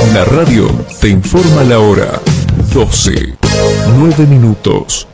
La radio te informa la hora. 12, 9 minutos.